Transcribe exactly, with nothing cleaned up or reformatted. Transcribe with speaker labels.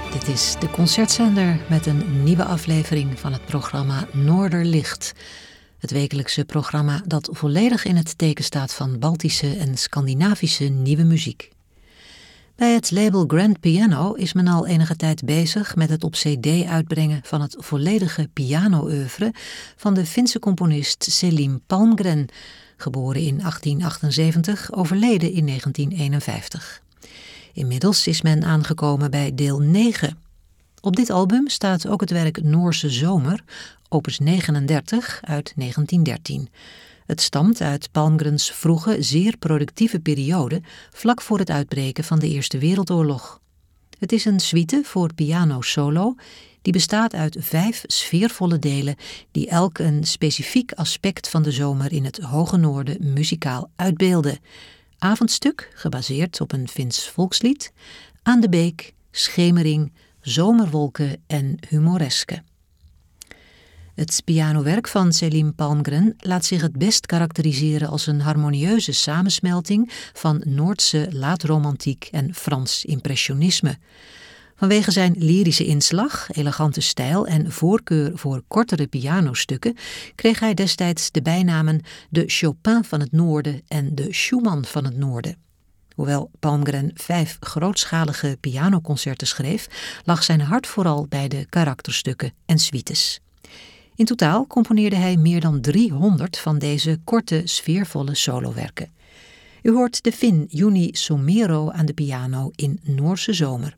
Speaker 1: Dit is de Concertzender met een nieuwe aflevering van het programma Noorderlicht. Het wekelijkse programma dat volledig in het teken staat van Baltische en Scandinavische nieuwe muziek. Bij het label Grand Piano is men al enige tijd bezig met het op cd uitbrengen van het volledige piano-oeuvre van de Finse componist Selim Palmgren, geboren in achttien achtenzeventig, overleden in negentien eenenvijftig. Inmiddels is men aangekomen bij deel negen. Op dit album staat ook het werk Noorse Zomer, opus negenendertig uit negentien dertien. Het stamt uit Palmgrens vroege, zeer productieve periode, vlak voor het uitbreken van de Eerste Wereldoorlog. Het is een suite voor piano solo, die bestaat uit vijf sfeervolle delen, die elk een specifiek aspect van de zomer in het Hoge Noorden muzikaal uitbeelden. Avondstuk, gebaseerd op een Fins volkslied, Aan de Beek, Schemering, Zomerwolken en Humoreske. Het pianowerk van Selim Palmgren laat zich het best karakteriseren als een harmonieuze samensmelting van Noordse laatromantiek en Frans impressionisme. Vanwege zijn lyrische inslag, elegante stijl en voorkeur voor kortere pianostukken kreeg hij destijds de bijnamen de Chopin van het Noorden en de Schumann van het Noorden. Hoewel Palmgren vijf grootschalige pianoconcerten schreef, lag zijn hart vooral bij de karakterstukken en suites. In totaal componeerde hij meer dan driehonderd van deze korte, sfeervolle solowerken. U hoort de Fin Juni Somero aan de piano in Noorse Zomer.